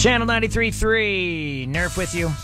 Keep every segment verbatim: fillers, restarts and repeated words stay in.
Channel ninety-three point three, Nerf with you.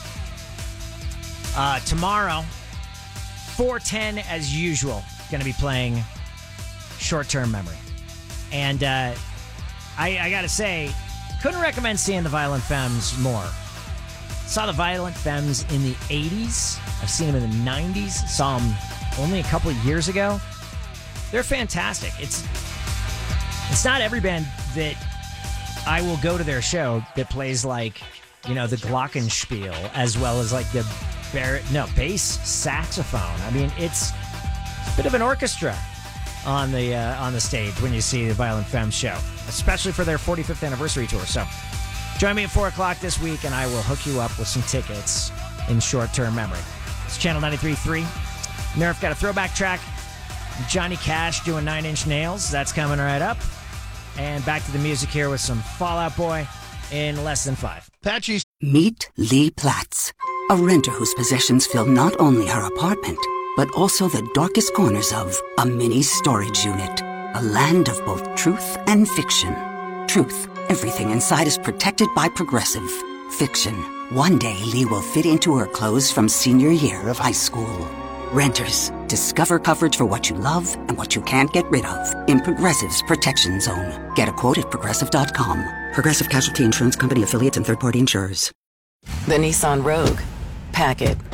Uh, tomorrow, four ten as usual, going to be playing Short-Term Memory. And uh, I, I got to say, couldn't recommend seeing the Violent Femmes more. Saw the Violent Femmes in the eighties. I've seen them in the nineties. Saw them only a couple of years ago. They're fantastic. It's it's not every band that I will go to their show that plays like, you know, the glockenspiel as well as like the bar- no bass saxophone. I mean, it's a bit of an orchestra on the uh, on the stage when you see the Violent Femmes show, especially for their forty-fifth anniversary tour. So join me at four o'clock this week, and I will hook you up with some tickets in short-term memory. It's Channel ninety-three point three. Nerf got a throwback track. Johnny Cash doing Nine Inch Nails. That's coming right up. And back to the music here with some Fall Out Boy in less than five. Patchy. Meet Lee Platts, a renter whose possessions fill not only her apartment, but also the darkest corners of a mini storage unit. A land of both truth and fiction. Truth. Everything inside is protected by Progressive. Fiction. One day Lee will fit into her clothes from senior year of high school. Renters. Discover coverage for what you love and what you can't get rid of in Progressive's Protection Zone. Get a quote at Progressive dot com. Progressive Casualty Insurance Company affiliates and third-party insurers. The Nissan Rogue. Pack it.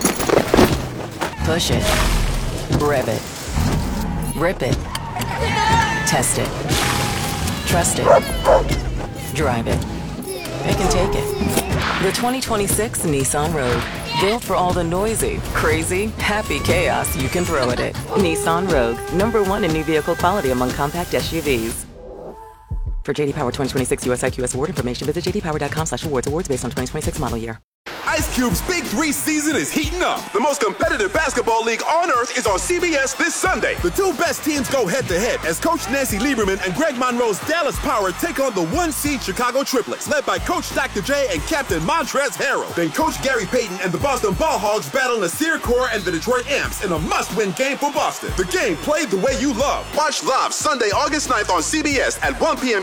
Push it. Rev it. Rip it. Test it. Trust it. Drive it. They can take it. The twenty twenty-six Nissan Rogue. Built for all the noisy, crazy, happy chaos you can throw at it. Nissan Rogue. Number one in new vehicle quality among compact S U Vs. For J D Power twenty twenty-six U S I Q S award information, visit j d power dot com slash awards. Awards based on twenty twenty-six model year. Ice Cube's Big Three season is heating up. The most competitive basketball league on earth is on C B S this Sunday. The two best teams go head-to-head as Coach Nancy Lieberman and Greg Monroe's Dallas Power take on the one-seed Chicago Triplets, led by Coach Doctor J and Captain Montrezl Harrell. Then Coach Gary Payton and the Boston Ball Hogs battle Nasir Kaur and the Detroit Amps in a must-win game for Boston. The game played the way you love. Watch live Sunday, August ninth on C B S at one p.m.